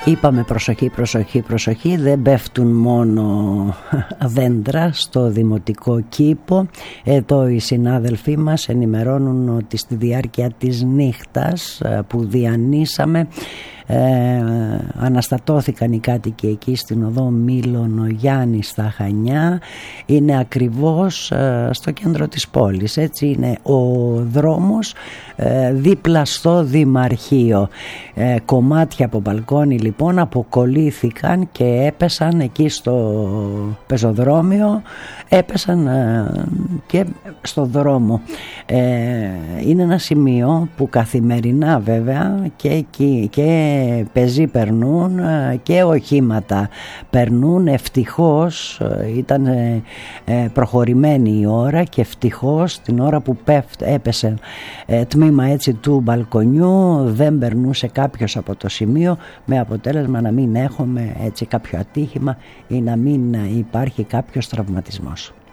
Είπαμε προσοχή, προσοχή, προσοχή, δεν πέφτουν μόνο δέντρα στο δημοτικό κήπο. Εδώ οι συνάδελφοί μας ενημερώνουν ότι στη διάρκεια της νύχτας που διανύσαμε αναστατώθηκαν οι κάτοικοι εκεί στην οδό Μήλων Γιάννη στα Χανιά. Είναι ακριβώς στο κέντρο της πόλης, έτσι είναι ο δρόμος δίπλα στο Δημαρχείο. Κομμάτια από μπαλκόνι λοιπόν αποκολλήθηκαν και έπεσαν εκεί στο πεζοδρόμιο, έπεσαν και στο δρόμο. Είναι ένα σημείο που καθημερινά βέβαια και εκεί και πεζοί περνούν και οχήματα περνούν. Ευτυχώς ήταν προχωρημένη η ώρα και ευτυχώς την ώρα που έπεσε τμήμα έτσι του μπαλκονιού δεν περνούσε κάποιος από το σημείο, με αποτέλεσμα να μην έχουμε έτσι κάποιο ατύχημα ή να μην υπάρχει κάποιος τραυματισμός.